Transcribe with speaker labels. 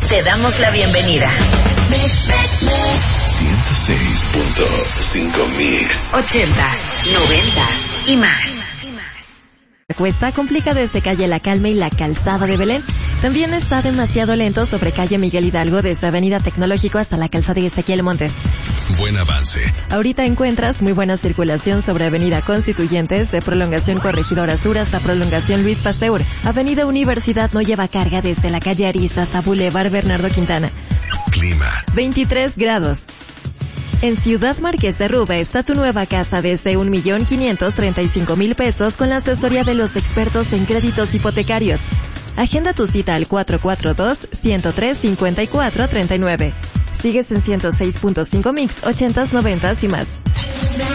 Speaker 1: Te damos la bienvenida.
Speaker 2: 106.5 Mix.
Speaker 1: 80s, 90s y más.
Speaker 3: Cuesta complica desde calle La Calma y la Calzada de Belén. También está demasiado lento sobre calle Miguel Hidalgo desde avenida Tecnológico hasta la calzada de Ezequiel Montes.
Speaker 2: Buen avance.
Speaker 3: Ahorita encuentras muy buena circulación sobre avenida Constituyentes, de prolongación Corregidora Sur hasta prolongación Luis Pasteur. Avenida Universidad no lleva carga desde la calle Arista hasta Boulevard Bernardo Quintana.
Speaker 2: Clima.
Speaker 3: 23 grados. En Ciudad Marqués de Ruba está tu nueva casa desde 1,535,000 pesos con la asesoría de los expertos en créditos hipotecarios. Agenda tu cita al 442-103-5439. Sigues en 106.5 Mix, 80s, 90s y más.